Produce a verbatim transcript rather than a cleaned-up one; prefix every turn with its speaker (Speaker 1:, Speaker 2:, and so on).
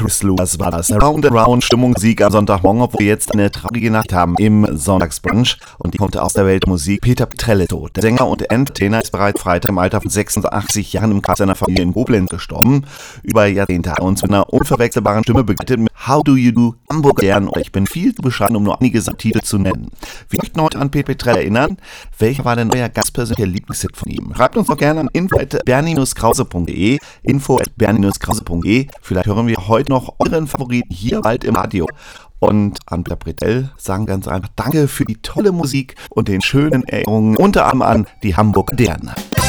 Speaker 1: Chris Lucas war das. Round and Round Stimmungsmusik am Sonntagmorgen, obwohl wir jetzt eine traurige Nacht haben im Sonntagsbrunch. Und die kommt aus der Weltmusik. Peter Petrelletto, der Sänger und Entertainer, ist bereits Freitag im Alter von sechsundachtzig Jahren im Kreis seiner Familie in Koblenz gestorben. Über Jahrzehnte hat er uns mit einer unverwechselbaren Stimme begleitet mit How Do You Do, Hamburg gern, oder ich bin viel zu bescheiden, um nur einige Titel zu nennen. Wir möchten heute an Peter Petrell erinnern. Welcher war denn euer ganz persönlicher Lieblingshit von ihm? Schreibt uns doch gerne an info at bernie krause punkt de, info at bernie krause punkt de. Vielleicht hören wir heute noch euren Favoriten hier bald im Radio. Und an Peter Petrell sagen ganz einfach Danke für die tolle Musik und den schönen Erinnerungen, unter anderem an die Hamburger Dirne.